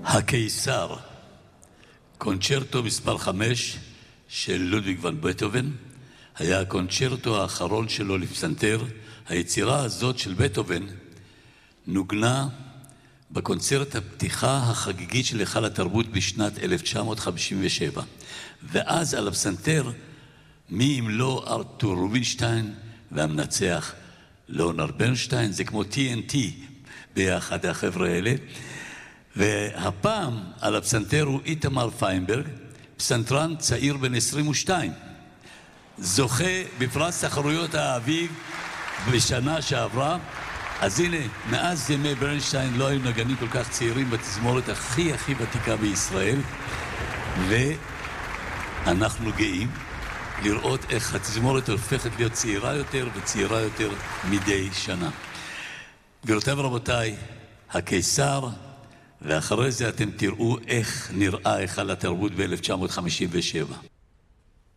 הקיסר, קונצ'רטו מספר 5 של לודוויג ון בטהובן, היה הקונצ'רטו האחרון שלו לפסנתר. היצירה הזאת של בטהובן נוגנה בקונצרט הפתיחה החגיגית של היכל התרבות בשנת 1957. ואז על הפסנתר, מי אם לא ארתור רובינשטיין והמנצח ליאונרד ברנשטיין, זה כמו TNT ביחד החבר'ה האלה. והפעם על הפסנתר הוא איתמר פיינברג, פסנתרן צעיר בן 22, זוכה בפרס תחרויות האביב בשנה שעברה. אז הנה, מאז ימי ברנשטיין לא היו נגנים כל כך צעירים בתזמורת הכי ותיקה בישראל, ואנחנו גאים לראות איך התזמורת הופכת להיות צעירה יותר וצעירה יותר מדי שנה. גבירותיי ורבותיי, הקיסר, ואחרי זה אתם תראו איך נראה היכל התרבות ב-1957.